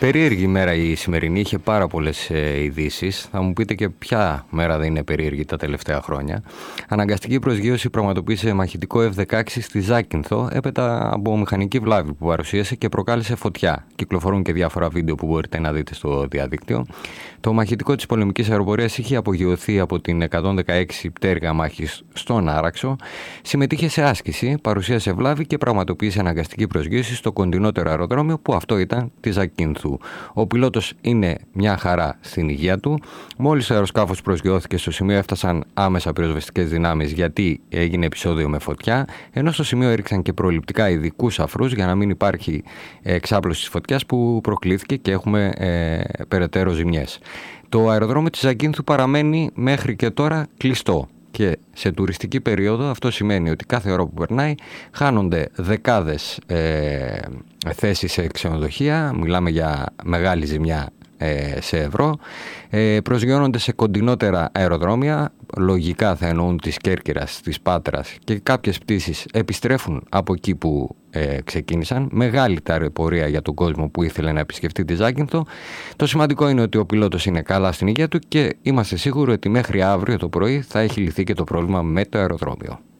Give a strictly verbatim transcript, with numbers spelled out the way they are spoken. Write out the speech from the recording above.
Περίεργη μέρα η σημερινή, είχε πάρα πολλές ε, ειδήσεις. Θα μου πείτε και ποια μέρα δεν είναι περίεργη τα τελευταία χρόνια. Αναγκαστική προσγείωση πραγματοποίησε μαχητικό εφ δεκαέξι στη Ζάκυνθο έπειτα από μηχανική βλάβη που παρουσίασε και προκάλεσε φωτιά. Κυκλοφορούν και διάφορα βίντεο που μπορείτε να δείτε στο διαδίκτυο. Το μαχητικό της πολεμικής αεροπορίας είχε απογειωθεί από την εκατόν δεκαέξι πτέρυγα μάχης στον Άραξο. Συμμετείχε σε άσκηση, παρουσίασε βλάβη και πραγματοποίησε αναγκαστική προσγείωση στο κοντινότερο αεροδρόμιο που αυτό ήταν τη Ζακύνθου. Ο πιλότος είναι μια χαρά στην υγεία του. Μόλις το αεροσκάφος προσγειώθηκε στο σημείο έφτασαν άμεσα πυροσβεστικές δυνάμεις γιατί έγινε επεισόδιο με φωτιά, ενώ στο σημείο έριξαν και προληπτικά ειδικούς αφρούς για να μην υπάρχει εξάπλωση της φωτιάς που προκλήθηκε και έχουμε ε, περαιτέρω ζημιές. Το αεροδρόμιο της Ζακύνθου παραμένει μέχρι και τώρα κλειστό. Και σε τουριστική περίοδο αυτό σημαίνει ότι κάθε ώρα που περνάει χάνονται δεκάδες ε, θέσεις σε ξενοδοχεία, μιλάμε για μεγάλη ζημιά ε, σε ευρώ, ε, προσγειώνονται σε κοντινότερα αεροδρόμια, λογικά θα εννοούν της Κέρκυρας, της Πάτρας και κάποιες πτήσεις επιστρέφουν από εκεί που ε, ξεκίνησαν. Μεγάλη ταλαιπωρία για τον κόσμο που ήθελε να επισκεφτεί τη Ζάκυνθο. Το σημαντικό είναι ότι ο πιλότος είναι καλά στην υγεία του και είμαστε σίγουροι ότι μέχρι αύριο το πρωί θα έχει λυθεί και το πρόβλημα με το αεροδρόμιο.